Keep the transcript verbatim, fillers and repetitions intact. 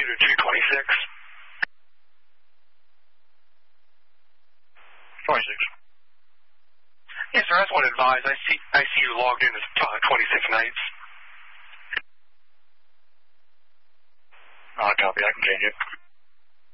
to two twenty-six. twenty-six. Yes, sir, I just want to advise. I see, I see you logged in as uh, twenty-six nights. I'll copy. I can change it.